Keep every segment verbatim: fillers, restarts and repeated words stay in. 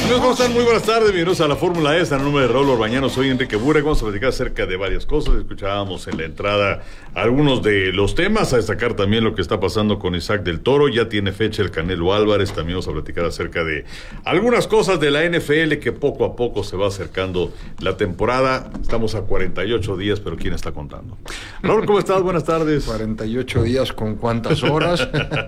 Amigos, ¿cómo están? Muy buenas tardes, bienvenidos a la Fórmula E, en el nombre de Raúl Orbañano, soy Enrique Burek. Vamos a platicar acerca de varias cosas. Escuchábamos en la entrada algunos de los temas, a destacar también lo que está pasando con Isaac del Toro. Ya tiene fecha el Canelo Álvarez. También vamos a platicar acerca de algunas cosas de la N F L, que poco a poco se va acercando la temporada. Estamos a cuarenta y ocho días, pero ¿quién está contando? Raúl, ¿cómo estás? Buenas tardes. cuarenta y ocho días, ¿con cuántas horas?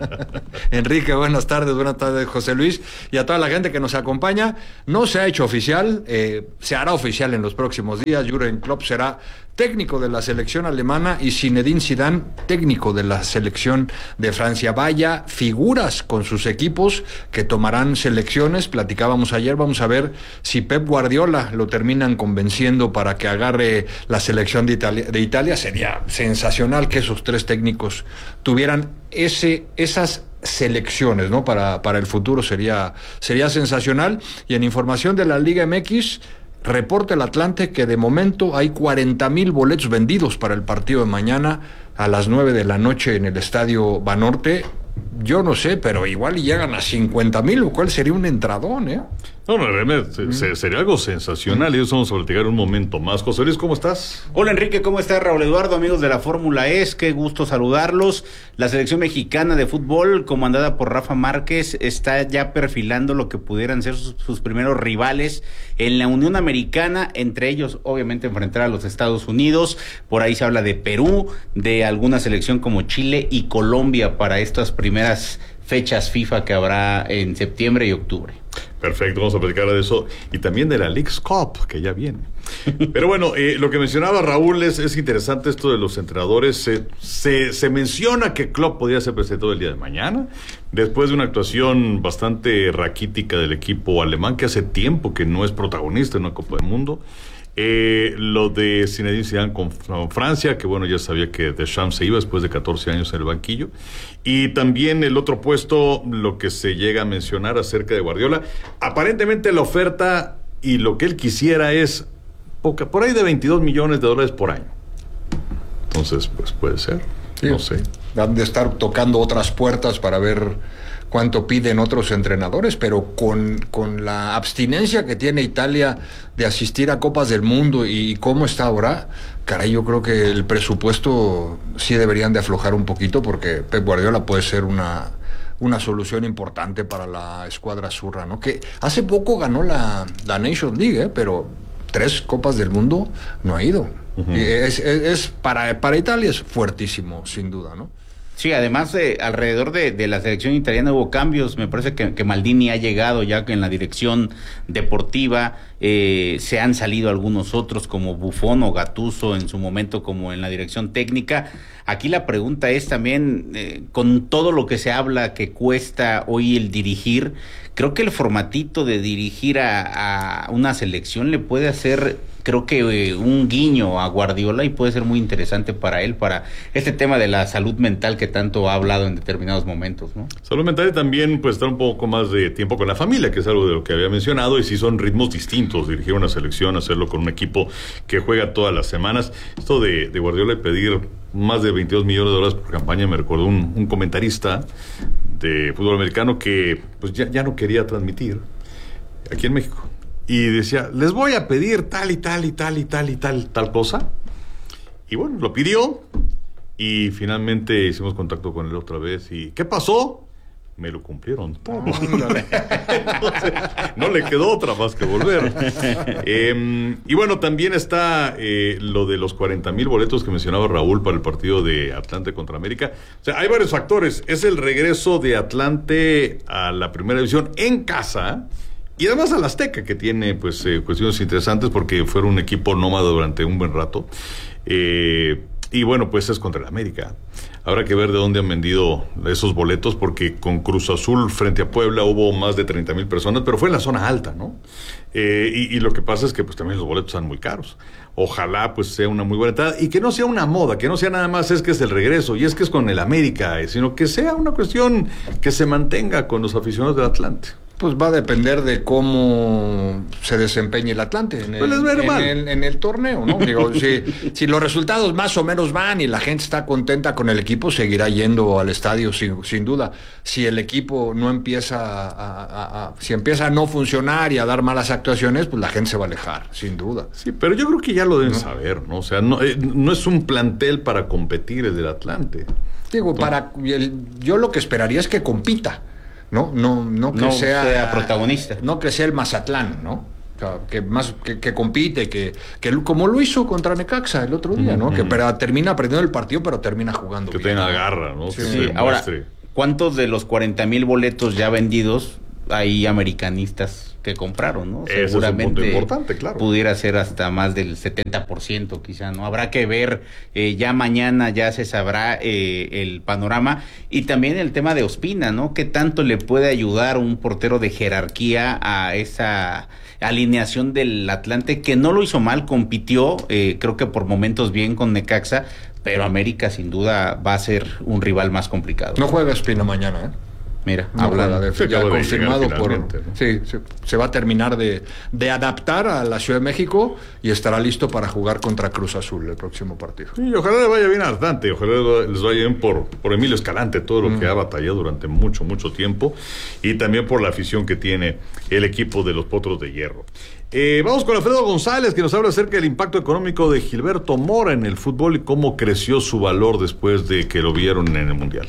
Enrique, buenas tardes, buenas tardes, José Luis, y a toda la gente que nos acompaña. No se ha hecho oficial, eh, se hará oficial en los próximos días. Jürgen Klopp será técnico de la selección alemana y Zinedine Zidane técnico de la selección de Francia. Vaya figuras con sus equipos que tomarán selecciones. Platicábamos ayer, vamos a ver si Pep Guardiola lo terminan convenciendo para que agarre la selección de Italia. De Italia sería sensacional que esos tres técnicos tuvieran ese, esas selecciones, ¿no? Para, para el futuro sería, sería sensacional. Y en información de la Liga M X, reporta el Atlante que de momento hay cuarenta mil boletos vendidos para el partido de mañana a las nueve de la noche en el Estadio Banorte. Yo no sé, pero igual llegan a cincuenta mil, lo cual sería un entradón, ¿eh? No, no, realmente mm. se, sería algo sensacional. Y eso vamos a platicar un momento más. José Luis, ¿cómo estás? Hola, Enrique, ¿cómo estás? Raúl Eduardo, amigos de la Fórmula E, qué gusto saludarlos. La selección mexicana de fútbol, comandada por Rafa Márquez, está ya perfilando lo que pudieran ser sus, sus primeros rivales en la Unión Americana, entre ellos, obviamente, enfrentar a los Estados Unidos. Por ahí se habla de Perú, de alguna selección como Chile y Colombia para estas primeras fechas FIFA que habrá en septiembre y octubre. Perfecto, vamos a platicar de eso y también de la Leagues Cup, que ya viene. Pero bueno, eh, lo que mencionaba Raúl es, es interesante esto de los entrenadores. Se, se, se menciona que Klopp podría ser presentado el día de mañana, después de una actuación bastante raquítica del equipo alemán, que hace tiempo que no es protagonista en una Copa del Mundo. Eh, lo de Zinedine Zidane con, con Francia, que bueno, ya sabía que Deschamps se iba después de catorce años en el banquillo. Y también el otro puesto, lo que se llega a mencionar acerca de Guardiola. Aparentemente la oferta y lo que él quisiera es poca, por ahí de veintidós millones de dólares por año. Entonces, pues puede ser, sí. No sé. Han de estar tocando otras puertas para ver cuánto piden otros entrenadores, pero con, con la abstinencia que tiene Italia de asistir a Copas del Mundo y cómo está ahora, caray, yo creo que el presupuesto sí deberían de aflojar un poquito, porque Pep Guardiola puede ser una, una solución importante para la escuadra azurra, ¿no? Que hace poco ganó la, la Nations League, ¿eh? Pero tres Copas del Mundo no ha ido. Uh-huh. Es, es, es para, para Italia es fuertísimo, sin duda, ¿no? Sí, además eh, alrededor de, de la selección italiana hubo cambios. Me parece que, que Maldini ha llegado ya en la dirección deportiva. Eh, se han salido algunos otros como Buffon o Gattuso en su momento como en la dirección técnica. Aquí la pregunta es también, eh, con todo lo que se habla que cuesta hoy el dirigir, creo que el formatito de dirigir a, a una selección le puede hacer, creo que eh, un guiño a Guardiola, y puede ser muy interesante para él, para este tema de la salud mental que tanto ha hablado en determinados momentos, ¿no? Salud mental y también pues estar un poco más de tiempo con la familia, que es algo de lo que había mencionado, y sí son ritmos distintos, dirigir una selección, hacerlo con un equipo que juega todas las semanas. Esto de, de Guardiola y pedir más de veintidós millones de dólares por campaña, me recordó un, un comentarista de fútbol americano que pues ya, ya no quería transmitir aquí en México. Y decía, les voy a pedir tal y tal y tal y tal y tal, tal cosa. Y bueno, lo pidió. Y finalmente hicimos contacto con él otra vez. ¿Y qué pasó? Me lo cumplieron todo. Entonces, no le quedó otra más que volver. Eh, y bueno, también está eh, lo de los cuarenta mil boletos que mencionaba Raúl para el partido de Atlante contra América. O sea, hay varios factores. Es el regreso de Atlante a la primera división en casa. Y además al Azteca, que tiene pues eh, cuestiones interesantes porque fueron un equipo nómada durante un buen rato. Eh, y bueno, pues es contra el América. Habrá que ver de dónde han vendido esos boletos, porque con Cruz Azul frente a Puebla hubo más de treinta mil personas, pero fue en la zona alta, ¿no? Eh, y, y lo que pasa es que pues también los boletos están muy caros. Ojalá pues sea una muy buena entrada y que no sea una moda, que no sea nada más es que es el regreso y es que es con el América, sino que sea una cuestión que se mantenga con los aficionados del Atlante. Pues va a depender de cómo se desempeñe el Atlante en el, pues en el, en el torneo, ¿no? Digo, si, si los resultados más o menos van y la gente está contenta con el equipo, seguirá yendo al estadio sin, sin duda. Si el equipo no empieza a, a, a, si empieza a no funcionar y a dar malas actuaciones, pues la gente se va a alejar, sin duda. Sí, pero yo creo que ya lo deben ¿no? saber, ¿no? O sea, no, eh, no es un plantel para competir el del Atlante. Digo, Entonces, para el, yo lo que esperaría es que compita. No, no, no que no sea, sea protagonista. No que sea el Mazatlán, ¿no? O sea, que más que, que compite, que, que como lo hizo contra Necaxa el otro día, ¿no? Uh-huh. Que pero, termina perdiendo el partido, pero termina jugando que bien. tenga garra, ¿no? Sí. Sí. Ahora, ¿cuántos de los cuarenta mil boletos ya vendidos hay americanistas que compraron, ¿no? Ese Seguramente es un punto importante, claro. Pudiera ser hasta más del setenta por ciento quizá, ¿no? Habrá que ver, eh, ya mañana ya se sabrá eh, el panorama, y también el tema de Ospina, ¿no? ¿Qué tanto le puede ayudar un portero de jerarquía a esa alineación del Atlante, que no lo hizo mal, compitió, eh, creo que por momentos bien con Necaxa, pero América sin duda va a ser un rival más complicado? No juega Ospina mañana, ¿eh? Mira, no, hablando de, se ya confirmado por ¿no? sí, se, se va a terminar de, de adaptar a la Ciudad de México y estará listo para jugar contra Cruz Azul el próximo partido. Sí, ojalá le vaya bien a Atlante, ojalá les vaya bien por, por Emilio Escalante, todo lo mm. que ha batallado durante mucho, mucho tiempo, y también por la afición que tiene el equipo de los Potros de Hierro. Eh, vamos con Alfredo González, que nos habla acerca del impacto económico de Gilberto Mora en el fútbol y cómo creció su valor después de que lo vieron en el Mundial.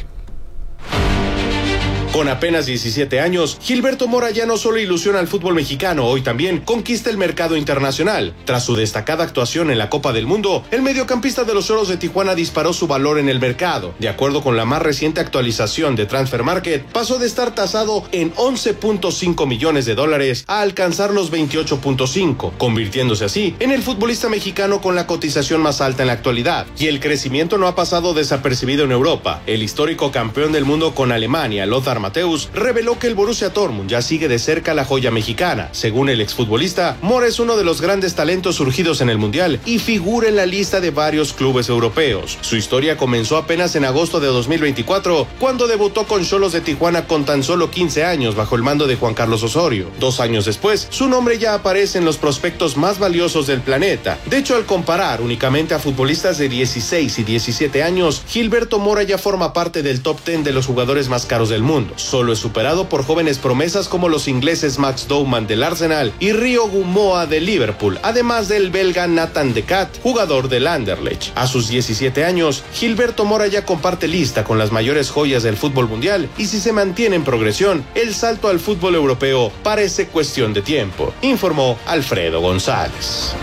Con apenas diecisiete años, Gilberto Mora ya no solo ilusiona al fútbol mexicano, hoy también conquista el mercado internacional. Tras su destacada actuación en la Copa del Mundo, el mediocampista de los Cholos de Tijuana disparó su valor en el mercado. De acuerdo con la más reciente actualización de Transfer Market, pasó de estar tasado en once punto cinco millones de dólares a alcanzar los veintiocho punto cinco, convirtiéndose así en el futbolista mexicano con la cotización más alta en la actualidad. Y el crecimiento no ha pasado desapercibido en Europa. El histórico campeón del mundo con Alemania, Lothar Matthäus, reveló que el Borussia Dortmund ya sigue de cerca la joya mexicana. Según el exfutbolista, Mora es uno de los grandes talentos surgidos en el Mundial y figura en la lista de varios clubes europeos. Su historia comenzó apenas en agosto de dos mil veinticuatro, cuando debutó con Cholos de Tijuana con tan solo quince años bajo el mando de Juan Carlos Osorio. Dos años después, su nombre ya aparece en los prospectos más valiosos del planeta. De hecho, al comparar únicamente a futbolistas de dieciséis y diecisiete años, Gilberto Mora ya forma parte del top diez de los jugadores más caros del mundo. Solo es superado por jóvenes promesas como los ingleses Max Dowman del Arsenal y Rio Gumoa del Liverpool, además del belga Nathan de Cat, jugador del Anderlecht. A sus diecisiete años, Gilberto Mora ya comparte lista con las mayores joyas del fútbol mundial, y si se mantiene en progresión, el salto al fútbol europeo parece cuestión de tiempo, informó Alfredo González.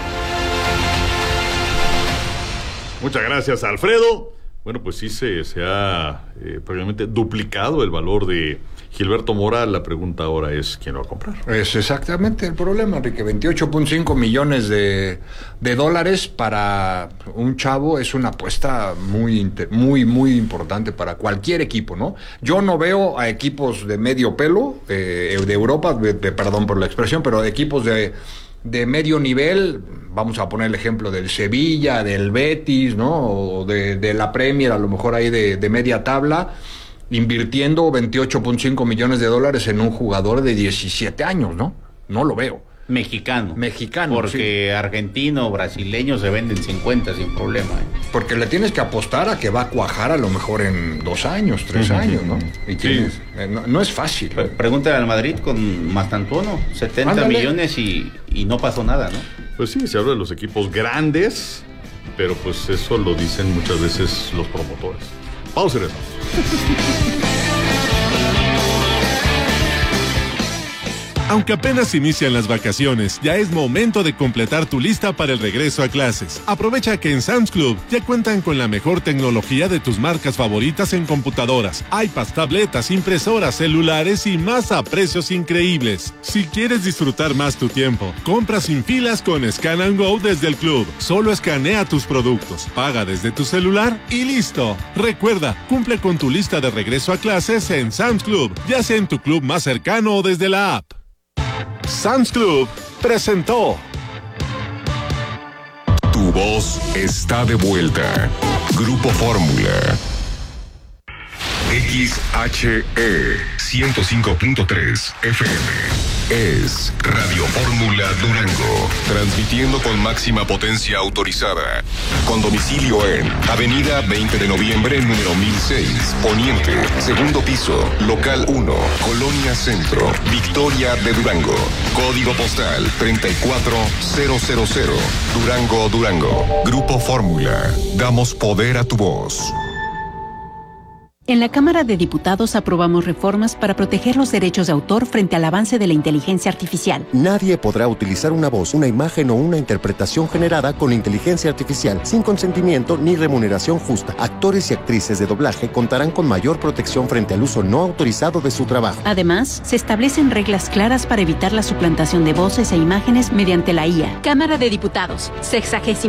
Muchas gracias, Alfredo. Bueno, pues sí se, se ha eh, prácticamente duplicado el valor de Gilberto Mora. La pregunta ahora es, ¿quién lo va a comprar? Es exactamente el problema, Enrique. veintiocho punto cinco millones de, de dólares para un chavo es una apuesta muy, muy, muy importante para cualquier equipo, ¿no? Yo no veo a equipos de medio pelo, eh, de Europa, de, de, perdón por la expresión, pero equipos de... de medio nivel, vamos a poner el ejemplo del Sevilla, del Betis, ¿no? O de, de la Premier, a lo mejor ahí de, de media tabla, invirtiendo veintiocho punto cinco millones de dólares en un jugador de diecisiete años, ¿no? No lo veo. Mexicano. Mexicano, Porque sí. Argentino, brasileño se venden cincuenta sin problema. ¿eh? Porque le tienes que apostar a que va a cuajar a lo mejor en dos años, tres uh-huh. años, ¿no? Y tienes, sí. eh, no, no es fácil. ¿eh? Pregúntale al Madrid con Mastantuono, setenta Ándale. millones y, y no pasó nada, ¿no? Pues sí, se habla de los equipos grandes, pero pues eso lo dicen muchas veces los promotores. Pausa y regresamos. Aunque apenas inician las vacaciones, ya es momento de completar tu lista para el regreso a clases. Aprovecha que en Sam's Club ya cuentan con la mejor tecnología de tus marcas favoritas en computadoras, iPads, tabletas, impresoras, celulares y más a precios increíbles. Si quieres disfrutar más tu tiempo, compra sin filas con Scan and Go desde el club. Solo escanea tus productos, paga desde tu celular y listo. Recuerda, cumple con tu lista de regreso a clases en Sam's Club, ya sea en tu club más cercano o desde la app. Sam's Club presentó. Tu voz está de vuelta. Grupo Fórmula. X H E ciento cinco punto tres F M. Es Radio Fórmula Durango, transmitiendo con máxima potencia autorizada. Con domicilio en Avenida veinte de noviembre, número mil seis, Poniente, segundo piso, local uno, Colonia Centro, Victoria de Durango. Código postal treinta y cuatro mil, Durango, Durango. Grupo Fórmula, damos poder a tu voz. En la Cámara de Diputados aprobamos reformas para proteger los derechos de autor frente al avance de la inteligencia artificial. Nadie podrá utilizar una voz, una imagen o una interpretación generada con inteligencia artificial sin consentimiento ni remuneración justa. Actores y actrices de doblaje contarán con mayor protección frente al uso no autorizado de su trabajo. Además, se establecen reglas claras para evitar la suplantación de voces e imágenes mediante la I A. Cámara de Diputados, sexagésimo